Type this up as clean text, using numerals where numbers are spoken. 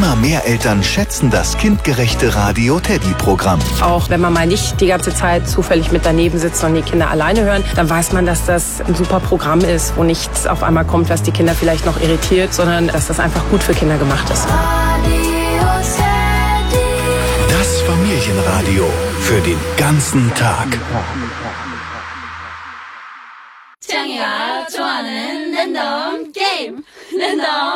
Immer mehr Eltern schätzen das kindgerechte Radio Teddy-Programm. Auch wenn man mal nicht die ganze Zeit zufällig mit daneben sitzt und die Kinder alleine hören, dann weiß man, dass das ein super Programm ist, wo nichts auf einmal kommt, was die Kinder vielleicht noch irritiert, sondern dass das einfach gut für Kinder gemacht ist. Das Familienradio für den ganzen Tag. 창이가 좋아하는 랜덤 게임. 랜덤